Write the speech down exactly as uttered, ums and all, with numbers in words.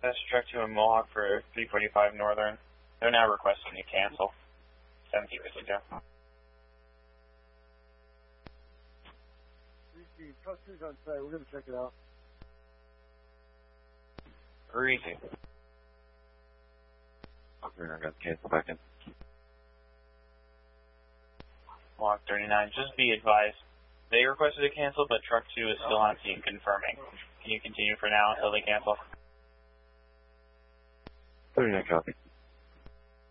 That's truck two and Mohawk for three forty-five Northern. They're now requesting to cancel. seventeen with you, Joe. Truck two's on site. We're going to check it out. Easy. We're going to cancel back in. Mohawk thirty-nine, just be advised. They requested to cancel, but truck two is still on scene confirming. Can you continue for now until they cancel? thirty-nine copy.